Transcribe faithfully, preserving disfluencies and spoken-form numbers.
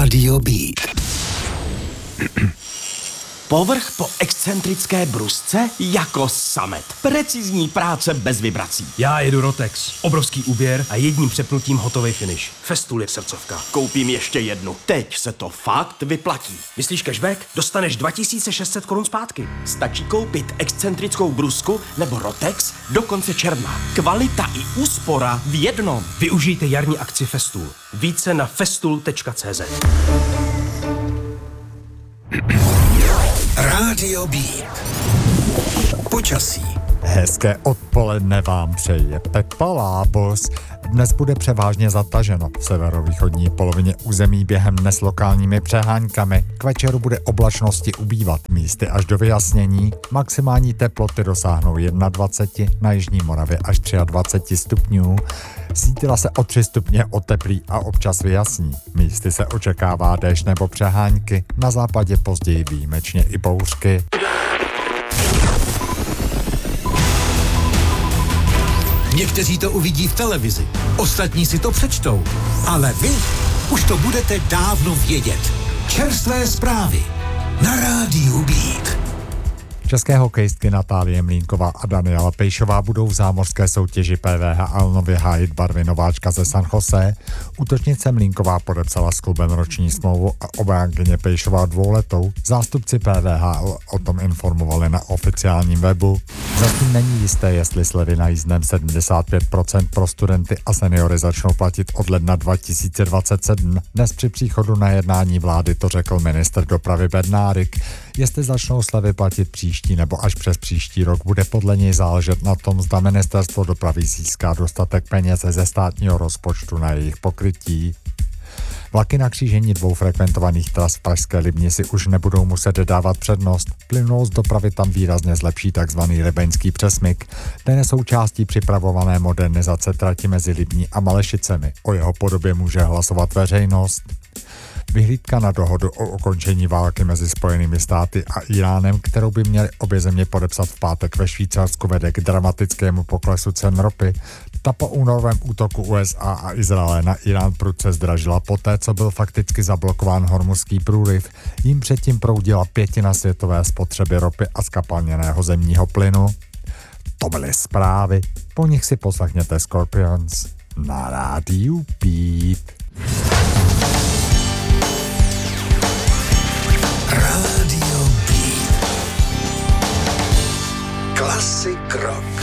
Rádio Beat. Povrch po excentrické brusce jako samet. Precizní práce bez vibrací. Já jedu Rotex. Obrovský úběr a jedním přepnutím hotový finish. Festool je srdcovka. Koupím ještě jednu. Teď se to fakt vyplatí. Myslíš cashback? Dostaneš dva tisíce šest set korun zpátky. Stačí koupit excentrickou brusku nebo Rotex do konce června. Kvalita i úspora v jednom. Využijte jarní akci Festool. Více na festool tečka cé zet. Rádio Beat. Počasí. Hezké odpoledne vám přeje Pepa Lábos. Dnes bude převážně zataženo v severovýchodní polovině území během dne s lokálními přeháňkami. K večeru bude oblačnosti ubývat, místy až do vyjasnění. Maximální teploty dosáhnou dvacet jedna, na jižní Moravě až dvacet tři stupňů. Zítra se o tři stupně oteplí a občas vyjasní. Místy se očekává déšť nebo přeháňky, na západě později výjimečně i bouřky. Někteří to uvidí v televizi, ostatní si to přečtou, ale vy už to budete dávno vědět. Čerstvé zprávy na Rádiu Beat. České hokejistky Natálie Mlínková a Daniela Pejšová budou v zámořské soutěži P V H L nově hájit barvy nováčka ze San Jose. Útočnice Mlínková podepsala s klubem roční smlouvu a obránkyně Pejšová dvouletou. Zástupci P V H L o tom informovali na oficiálním webu. Zatím není jisté, jestli slevy na jízdném sedmdesát pět procent pro studenty a seniory začnou platit od ledna dva tisíce dvacet sedm. Dnes při příchodu na jednání vlády to řekl ministr dopravy Bednárik. Jestli začnou slevy platit příští nebo až přes příští rok, bude podle něj záležet na tom, zda ministerstvo dopravy získá dostatek peněz ze státního rozpočtu na jejich pokrytí. Vlaky na křížení dvou frekventovaných tras v pražské Libni si už nebudou muset dávat přednost. Plynulost dopravy tam výrazně zlepší tzv. Libeňský přesmyk. Ten je součástí připravované modernizace trati mezi Libní a Malešicemi. O jeho podobě může hlasovat veřejnost. Vyhlídka na dohodu o ukončení války mezi Spojenými státy a Iránem, kterou by měly obě země podepsat v pátek ve Švýcarsku, vede k dramatickému poklesu cen ropy. Ta po únorovém útoku U S A a Izraele na Irán prudce zdražila poté, co byl fakticky zablokován Hormuzský průliv. Jím předtím proudila pětina světové spotřeby ropy a skapalněného zemního plynu. To byly zprávy, po nich si poslechněte Scorpions na Rádiu Beat. Rádio Beat. Classic rock.